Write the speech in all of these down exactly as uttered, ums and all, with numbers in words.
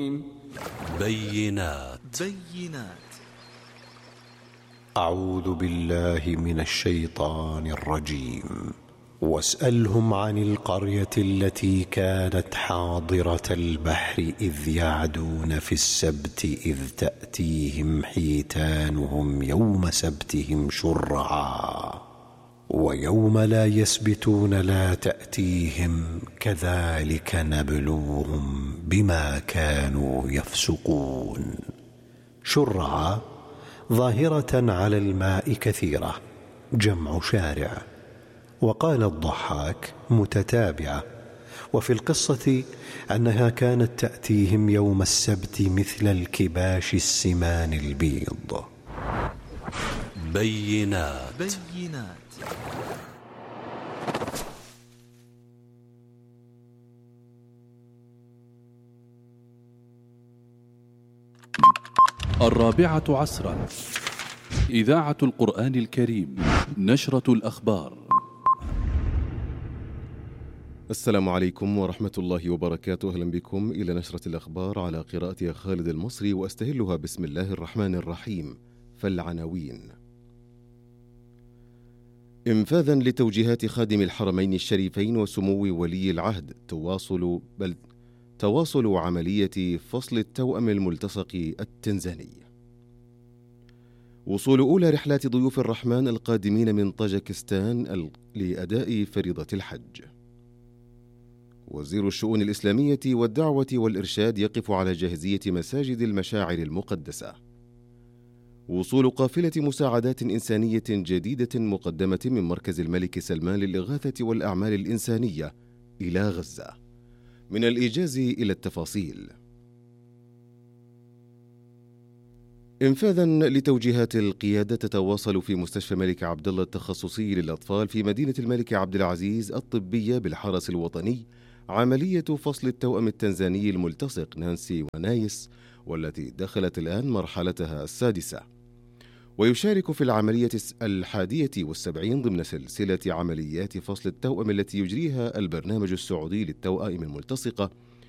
بينات بينات أعوذ بالله من الشيطان الرجيم. واسألهم عن القرية التي كانت حاضرة البحر إذ يعدون في السبت إذ تأتيهم حيتانهم يوم سبتهم شرعا ويوم لا يسبتون لا تأتيهم كذلك نبلوهم بما كانوا يفسقون. شرعا ظاهرة على الماء كثيرة، جمع شارع. وقال الضحاك متتابعة. وفي القصة أنها كانت تأتيهم يوم السبت مثل الكباش السمان البيض. بينات بينات الرابعة عصرا، إذاعة القرآن الكريم، نشرة الأخبار. السلام عليكم ورحمة الله وبركاته. أهلا بكم إلى نشرة الأخبار على قراءة خالد المصري، وأستهلها بسم الله الرحمن الرحيم. فالعناوين: انفاذا لتوجيهات خادم الحرمين الشريفين وسمو ولي العهد، تواصل بل تواصل عملية فصل التوأم الملتصق التنزاني. وصول أولى رحلات ضيوف الرحمن القادمين من طاجكستان لأداء فريضة الحج. وزير الشؤون الإسلامية والدعوة والإرشاد يقف على جاهزية مساجد المشاعر المقدسة. وصول قافلة مساعدات إنسانية جديدة مقدمة من مركز الملك سلمان للإغاثة والأعمال الإنسانية إلى غزة. من الإيجاز إلى التفاصيل. انفاذا لتوجيهات القيادة، تتواصل في مستشفى الملك عبدالله التخصصي للأطفال في مدينة الملك عبد العزيز الطبية بالحرس الوطني عملية فصل التوأم التنزاني الملتصق نانسي ونايس، والتي دخلت الآن مرحلتها السادسة. ويشارك في العملية الحادية والسبعين ضمن سلسلة عمليات فصل التوأم التي يجريها البرنامج السعودي للتوأم الملتصقة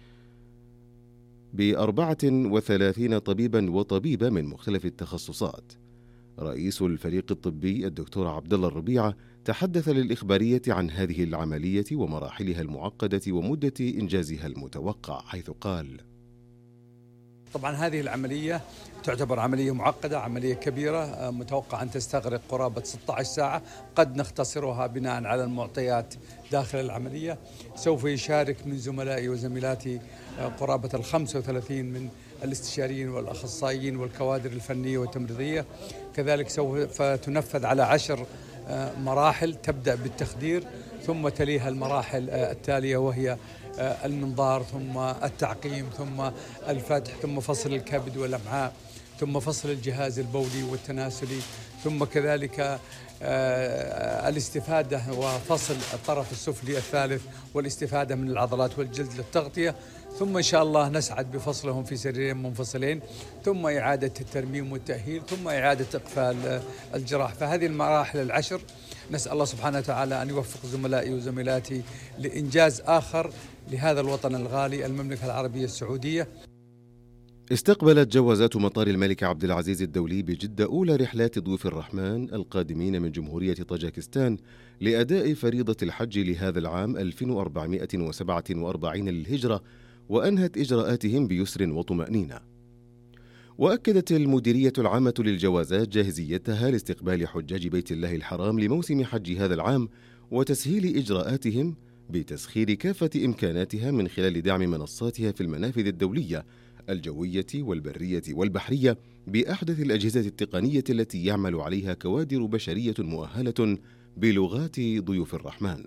بأربعة وثلاثين طبيبا وطبيبة من مختلف التخصصات. رئيس الفريق الطبي الدكتور عبدالله الربيعة تحدث للإخبارية عن هذه العملية ومراحلها المعقدة ومدة إنجازها المتوقع، حيث قال: طبعا هذه العملية تعتبر عملية معقدة، عملية كبيرة، متوقع أن تستغرق قرابة ستة عشر ساعة، قد نختصرها بناء على المعطيات داخل العملية. سوف يشارك من زملائي وزميلاتي قرابة الخمسة وثلاثين من الاستشاريين والأخصائيين والكوادر الفنية والتمريضية. كذلك سوف تنفذ على عشر مراحل، تبدأ بالتخدير ثم تليها المراحل التالية وهي المنظار ثم التعقيم ثم الفتح ثم فصل الكبد والأمعاء ثم فصل الجهاز البولي والتناسلي ثم كذلك الاستفادة وفصل الطرف السفلي الثالث والاستفادة من العضلات والجلد للتغطية، ثم إن شاء الله نسعد بفصلهم في سريرين منفصلين، ثم إعادة الترميم والتأهيل، ثم إعادة إقفال الجراح. فهذه المراحل العشر نسأل الله سبحانه وتعالى أن يوفق زملائي وزميلاتي لإنجاز آخر لهذا الوطن الغالي المملكة العربية السعودية. استقبلت جوازات مطار الملك عبد العزيز الدولي بجدة أولى رحلات ضيوف الرحمن القادمين من جمهورية طاجكستان لأداء فريضة الحج لهذا العام ألف وأربعمائة وسبعة وأربعين للهجرة، وأنهت إجراءاتهم بيسر وطمأنينة. وأكدت المديرية العامة للجوازات جاهزيتها لاستقبال حجاج بيت الله الحرام لموسم حج هذا العام وتسهيل إجراءاتهم بتسخير كافة إمكاناتها من خلال دعم منصاتها في المنافذ الدولية الجوية والبرية والبحرية بأحدث الأجهزة التقنية التي يعمل عليها كوادر بشرية مؤهلة بلغات ضيوف الرحمن.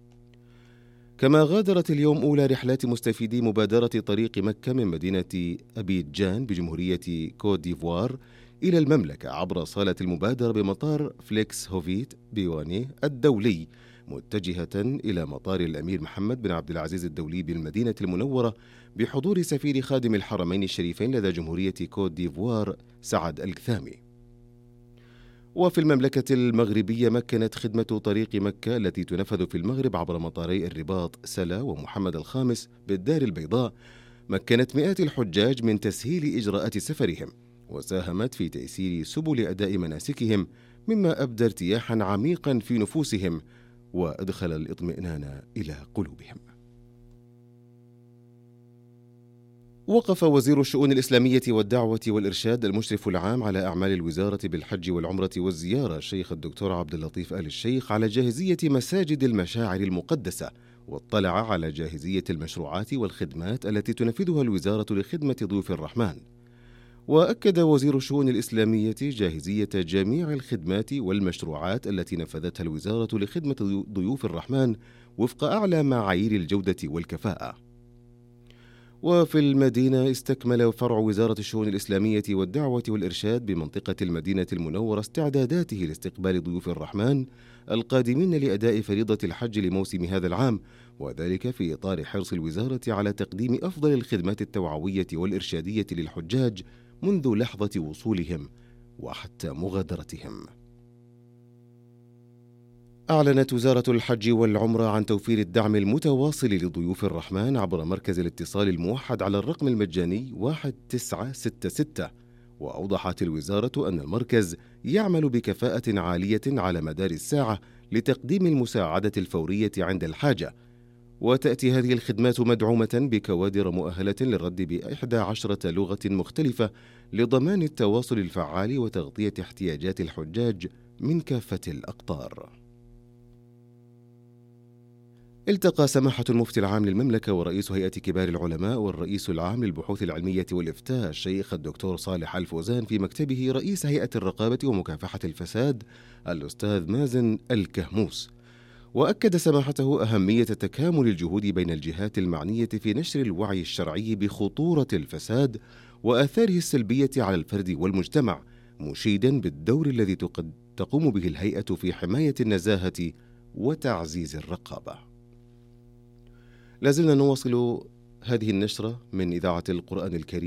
كما غادرت اليوم أولى رحلات مستفيدي مبادرة طريق مكة من مدينة أبيجان بجمهورية كوت ديفوار إلى المملكة عبر صالة المبادرة بمطار فليكس هوفيت بيواني الدولي، متجهة إلى مطار الأمير محمد بن عبد العزيز الدولي بالمدينة المنورة بحضور سفير خادم الحرمين الشريفين لدى جمهورية كوت ديفوار سعد الكثامي. وفي المملكة المغربية مكنت خدمة طريق مكة التي تنفذ في المغرب عبر مطاري الرباط سلا ومحمد الخامس بالدار البيضاء مكنت مئات الحجاج من تسهيل إجراءات سفرهم، وساهمت في تيسير سبل أداء مناسكهم، مما أبدى ارتياحا عميقا في نفوسهم وأدخل الإطمئنان إلى قلوبهم. وقف وزير الشؤون الإسلامية والدعوة والإرشاد المشرف العام على أعمال الوزارة بالحج والعمرة والزيارة الشيخ الدكتور عبد اللطيف آل الشيخ على جاهزية مساجد المشاعر المقدسة، واطلع على جاهزية المشروعات والخدمات التي تنفذها الوزارة لخدمة ضيوف الرحمن. وأكد وزير الشؤون الإسلامية جاهزية جميع الخدمات والمشروعات التي نفذتها الوزارة لخدمة ضيوف الرحمن وفق أعلى معايير الجودة والكفاءة. وفي المدينة استكمل فرع وزارة الشؤون الإسلامية والدعوة والإرشاد بمنطقة المدينة المنورة استعداداته لاستقبال ضيوف الرحمن القادمين لأداء فريضة الحج لموسم هذا العام، وذلك في إطار حرص الوزارة على تقديم أفضل الخدمات التوعوية والإرشادية للحجاج منذ لحظة وصولهم وحتى مغادرتهم. أعلنت وزارة الحج والعمرة عن توفير الدعم المتواصل لضيوف الرحمن عبر مركز الاتصال الموحد على الرقم المجاني واحد تسعة ستة ستة، وأوضحت الوزارة أن المركز يعمل بكفاءة عالية على مدار الساعة لتقديم المساعدة الفورية عند الحاجة، وتأتي هذه الخدمات مدعومة بكوادر مؤهلة للرد بإحدى عشرة لغة مختلفة لضمان التواصل الفعال وتغطية احتياجات الحجاج من كافة الأقطار. التقى سماحة المفتي العام للمملكة ورئيس هيئة كبار العلماء والرئيس العام للبحوث العلمية والإفتاء الشيخ الدكتور صالح الفوزان في مكتبه رئيس هيئة الرقابة ومكافحة الفساد الأستاذ مازن الكهموس. وأكد سماحته أهمية تكامل الجهود بين الجهات المعنية في نشر الوعي الشرعي بخطورة الفساد وآثاره السلبية على الفرد والمجتمع، مشيدا بالدور الذي تقوم به الهيئة في حماية النزاهة وتعزيز الرقابة. لازلنا نواصل هذه النشرة من إذاعة القرآن الكريم.